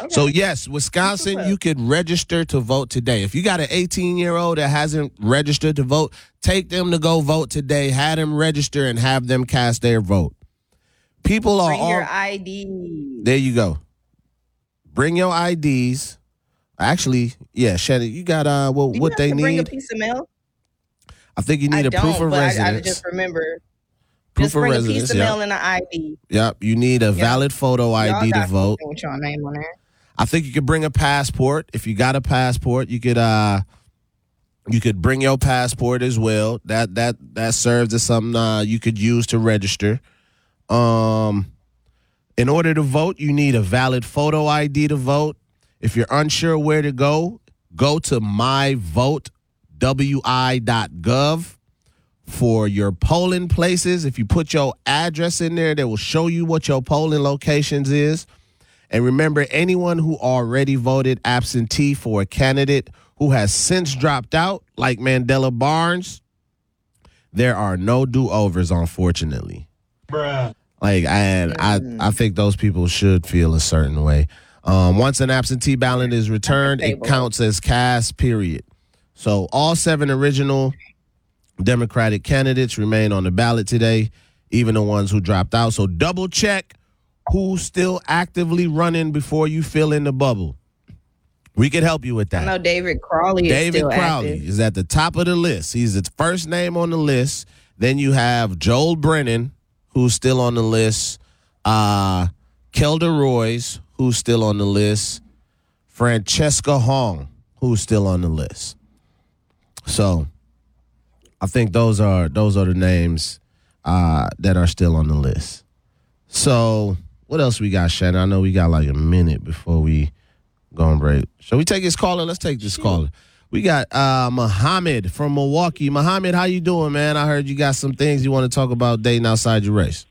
Okay. So, yes, Wisconsin, you could register to vote today. If you got an 18-year-old that hasn't registered to vote, take them to go vote today, have them register, and have them cast their vote. People are Bring your ID. There you go. Bring your IDs. Actually, yeah, Shannon, you got what they need? Bring a piece of mail. I think you need a proof of residence. I just remember. Proof Just of bring residence, a piece of mail and an ID. Yep, you need a valid photo ID to vote. With your name on there. I think you could bring a passport. If you got a passport, you could bring your passport as well. That serves as something you could use to register. In order to vote, you need a valid photo ID to vote. If you're unsure where to go to myvotewi.gov for your polling places. If you put your address in there, they will show you what your polling locations is. And remember, anyone who already voted absentee for a candidate who has since dropped out, like Mandela Barnes, there are no do-overs, unfortunately. Bruh. I think those people should feel a certain way. Once an absentee ballot is returned, it counts as cast, period. So all 7 original Democratic candidates remain on the ballot today, even the ones who dropped out. So double check who's still actively running before you fill in the bubble. We could help you with that. I know David Crowley is at the top of the list. He's the first name on the list. Then you have Joel Brennan, who's still on the list. Kelda Royce, who's still on the list. Francesca Hong, who's still on the list. So I think those are the names that are still on the list. So what else we got, Shannon? I know we got like a minute before we go on break. Shall we take this caller? Let's take this caller. We got Muhammad from Milwaukee. Muhammad, how you doing, man? I heard you got some things you want to talk about dating outside your race.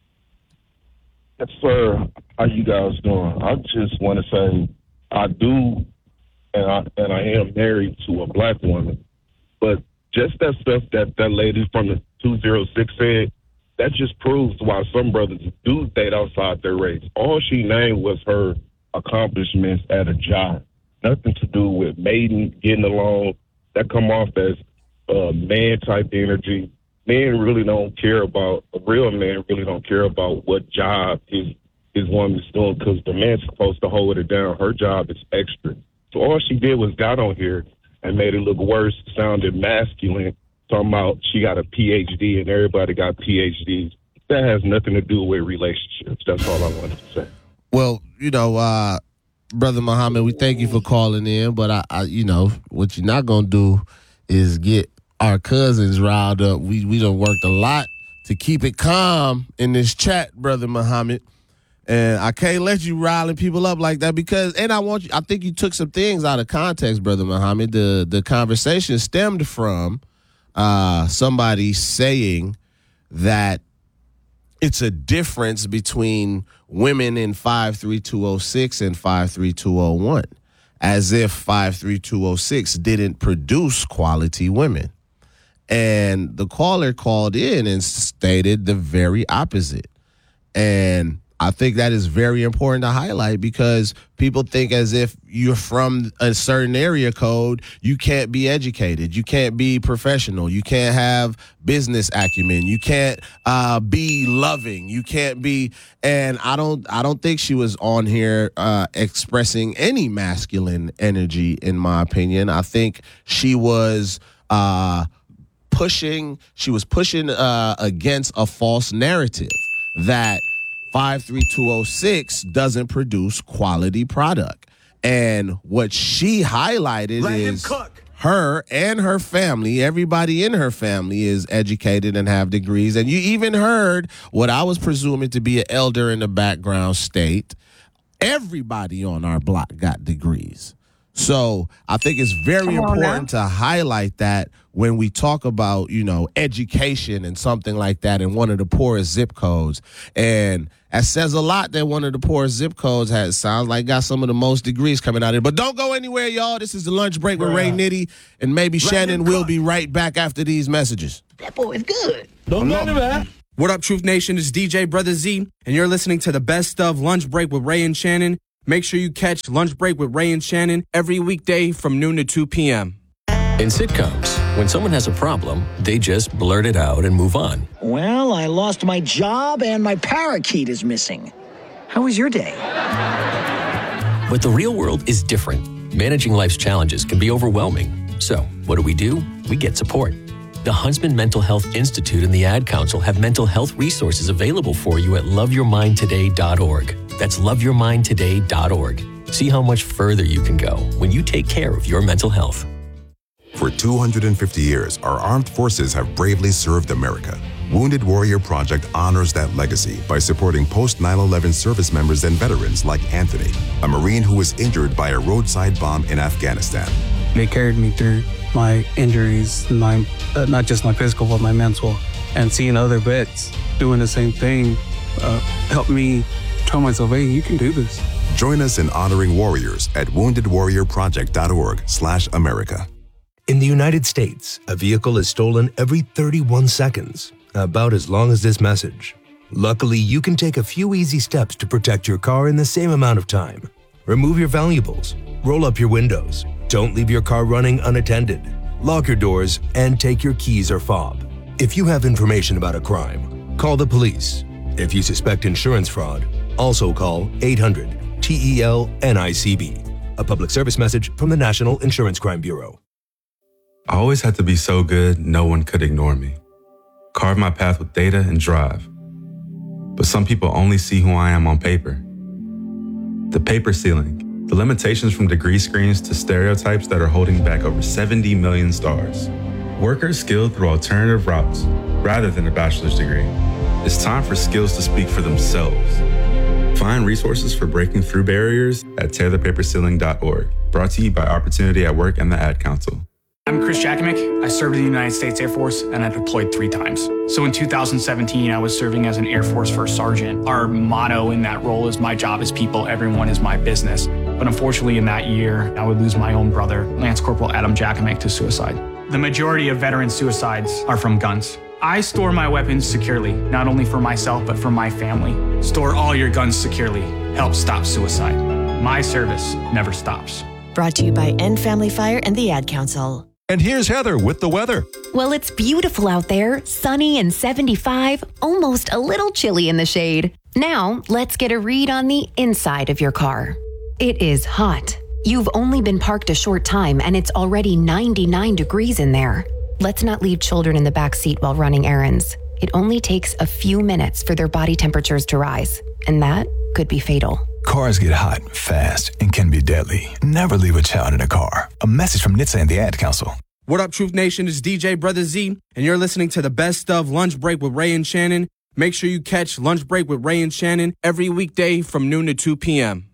Yes, sir. How you guys doing? I just want to say I do, and I am married to a black woman, but just that stuff that lady from the 206 said, that just proves why some brothers do date outside their race. All she named was her accomplishments at a job. Nothing to do with mating, getting along. That come off as man-type energy. Men really don't care about, a real man really don't care about what job his woman's doing, because the man's supposed to hold it down. Her job is extra. So all she did was got on here and made it look worse, sounded masculine, talking about she got a PhD and everybody got PhDs. That has nothing to do with relationships. That's all I wanted to say. Well, Brother Muhammad, we thank you for calling in, but I what you're not going to do is get our cousins riled up. We done worked a lot to keep it calm in this chat, Brother Muhammad. And I can't let you riling people up like that because, and I think you took some things out of context, Brother Muhammad. The conversation stemmed from somebody saying that it's a difference between women in 53206 and 53201, as if 53206 didn't produce quality women. And the caller called in and stated the very opposite. And I think that is very important to highlight because people think as if you're from a certain area code, you can't be educated, you can't be professional, you can't have business acumen, you can't be loving, you can't be. And I don't think she was on here expressing any masculine energy, in my opinion. I think she was pushing against a false narrative that 53206 doesn't produce quality product. And what she highlighted is her and her family, everybody in her family is educated and have degrees. And you even heard what I was presuming to be an elder in the background state. Everybody on our block got degrees. So I think it's very important to highlight that when we talk about, education and something like that in one of the poorest zip codes. And that says a lot that one of the poorest zip codes sounds like got some of the most degrees coming out of it. But don't go anywhere, y'all. This is the Lunch Break with Ray Nitty, and maybe Shannon will be right back after these messages. That boy is good. Don't go anywhere. What up, Truth Nation? It's DJ Brother Z, and you're listening to the best of Lunch Break with Ray and Shannon. Make sure you catch Lunch Break with Ray and Shannon every weekday from noon to 2 p.m. In sitcoms, when someone has a problem, they just blurt it out and move on. Well, I lost my job and my parakeet is missing. How was your day? But the real world is different. Managing life's challenges can be overwhelming. So, what do? We get support. The Huntsman Mental Health Institute and the Ad Council have mental health resources available for you at loveyourmindtoday.org. That's loveyourmindtoday.org. See how much further you can go when you take care of your mental health. For 250 years, our armed forces have bravely served America. Wounded Warrior Project honors that legacy by supporting post-9/11 service members and veterans like Anthony, a Marine who was injured by a roadside bomb in Afghanistan. They carried me through my injuries, not just my physical, but my mental. And seeing other vets doing the same thing helped me tell myself, hey, you can do this. Join us in honoring warriors at woundedwarriorproject.org/America. In the United States, a vehicle is stolen every 31 seconds, about as long as this message. Luckily, you can take a few easy steps to protect your car in the same amount of time. Remove your valuables, roll up your windows, don't leave your car running unattended, lock your doors, and take your keys or fob. If you have information about a crime, call the police. If you suspect insurance fraud, also call 800-TEL-NICB. A public service message from the National Insurance Crime Bureau. I always had to be so good, no one could ignore me. Carve my path with data and drive. But some people only see who I am on paper. The paper ceiling, the limitations from degree screens to stereotypes that are holding back over 70 million stars. Workers skilled through alternative routes rather than a bachelor's degree. It's time for skills to speak for themselves. Find resources for breaking through barriers at tearthepaperceiling.org. Brought to you by Opportunity at Work and the Ad Council. I'm Chris Jakovic. I served in the United States Air Force and I deployed 3 times. So in 2017, I was serving as an Air Force First Sergeant. Our motto in that role is my job is people, everyone is my business. But unfortunately in that year, I would lose my own brother, Lance Corporal Adam Jakovic, to suicide. The majority of veteran suicides are from guns. I store my weapons securely, not only for myself, but for my family. Store all your guns securely. Help stop suicide. My service never stops. Brought to you by End Family Fire and the Ad Council. And here's Heather with the weather. Well, it's beautiful out there, sunny and 75, almost a little chilly in the shade. Now, let's get a read on the inside of your car. It is hot. You've only been parked a short time and it's already 99 degrees in there. Let's not leave children in the back seat while running errands. It only takes a few minutes for their body temperatures to rise, and that could be fatal. Cars get hot fast and can be deadly. Never leave a child in a car. A message from NHTSA and the Ad Council. What up, Truth Nation? It's DJ Brother Z, and you're listening to the best of Lunch Break with Ray and Shannon. Make sure you catch Lunch Break with Ray and Shannon every weekday from noon to 2 p.m.